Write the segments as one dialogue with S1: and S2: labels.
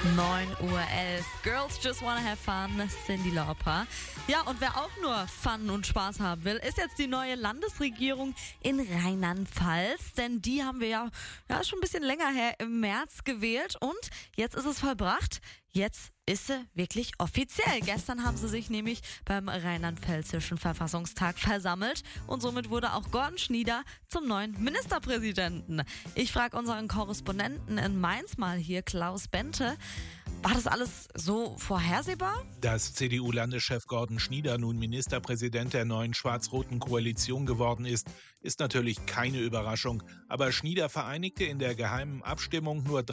S1: 9:11 Uhr. Girls Just Wanna Have Fun, Cyndi Lauper. Ja, und wer auch nur Fun und Spaß haben will, ist jetzt die neue Landesregierung in Rheinland-Pfalz. Denn die haben wir ja schon ein bisschen länger her im März gewählt. Und jetzt ist es vollbracht. Jetzt ist sie wirklich offiziell. Gestern haben sie sich nämlich beim Rheinland-Pfälzischen Verfassungstag versammelt und somit wurde auch Gordon Schnieder zum neuen Ministerpräsidenten. Ich frage unseren Korrespondenten in Mainz mal hier, Klaus Bente, war das alles so vorhersehbar?
S2: Dass CDU-Landeschef Gordon Schnieder nun Ministerpräsident der neuen schwarz-roten Koalition geworden ist, ist natürlich keine Überraschung. Aber Schnieder vereinigte in der geheimen Abstimmung nur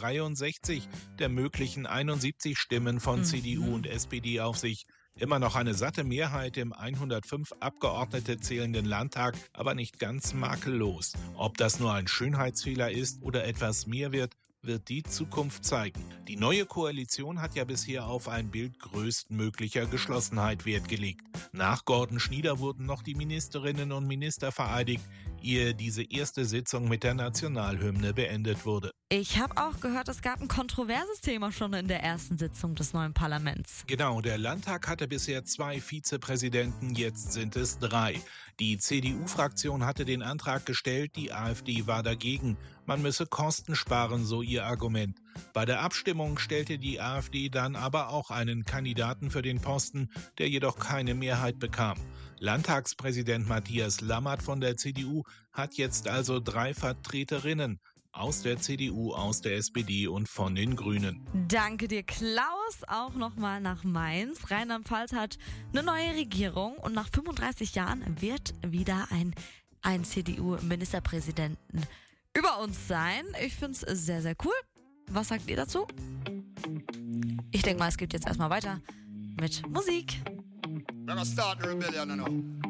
S2: 63 der möglichen 71 Stimmen von CDU und SPD auf sich. Immer noch eine satte Mehrheit im 105 Abgeordnete zählenden Landtag, aber nicht ganz makellos. Ob das nur ein Schönheitsfehler ist oder etwas mehr wird die Zukunft zeigen. Die neue Koalition hat ja bisher auf ein Bild größtmöglicher Geschlossenheit Wert gelegt. Nach Gordon Schnieder wurden noch die Ministerinnen und Minister vereidigt, ehe diese erste Sitzung mit der Nationalhymne beendet wurde.
S1: Ich habe auch gehört, es gab ein kontroverses Thema schon in der ersten Sitzung des neuen Parlaments.
S2: Genau, der Landtag hatte bisher 2 Vizepräsidenten, jetzt sind es 3. Die CDU-Fraktion hatte den Antrag gestellt, die AfD war dagegen. Man müsse Kosten sparen, so ihr Argument. Bei der Abstimmung stellte die AfD dann aber auch einen Kandidaten für den Posten, der jedoch keine Mehrheit bekam. Landtagspräsident Matthias Lammert von der CDU hat jetzt also 3 Vertreterinnen. Aus der CDU, aus der SPD und von den Grünen.
S1: Danke dir, Klaus. Auch nochmal nach Mainz. Rheinland-Pfalz hat eine neue Regierung und nach 35 Jahren wird wieder ein CDU-Ministerpräsidenten über uns sein. Ich finde es sehr, sehr cool. Was sagt ihr dazu? Ich denke mal, es geht jetzt erstmal weiter mit Musik.
S3: We're gonna start the rebellion now.